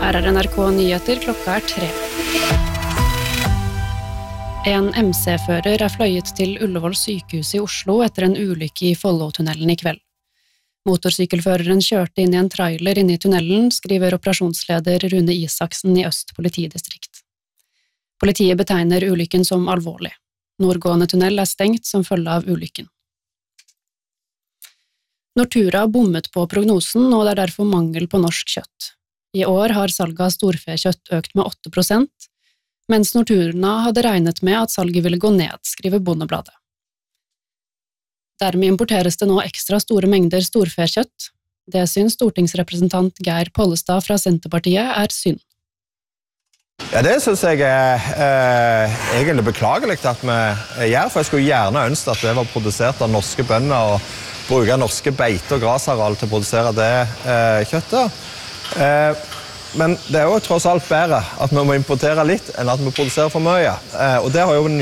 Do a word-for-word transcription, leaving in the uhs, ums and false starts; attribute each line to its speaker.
Speaker 1: Her er N R K Nyheter, klokka er tre. En M C-fører er fløyet til Ullevål sykehus i Oslo etter en ulykke i Follotunnelen i kveld. Motorsykkelføreren kjørte inn i en trailer inne i tunnelen, skriver operasjonsleder Rune Isaksen i Øst politidistrikt. Politiet betegner ulykken som alvorlig. Nordgående tunnel er stengt som følge av ulykken. Nortura bommet på prognosen, og det er derfor mangel på norsk kjøtt. I år har salget av storfekjøtt økt med åtte prosent, mens Nortura hadde regnet med at salget ville gå ned, skriver Bondebladet. Dermed importeres det nå ekstra store mengder storfekjøtt. Det syns stortingsrepresentant Geir Pollestad fra Senterpartiet er synd.
Speaker 2: Ja, det synes jeg er eh, egentlig beklagelig at vi gjør, for jeg skulle gjerne ønske at det var produsert av norske bønder og bruke norske beite- og grasareal til å produsere det eh, kjøttet. Eh, men det er jo tross alt bedre at vi må importere litt enn at vi produserer for mye. Eh, og det har jo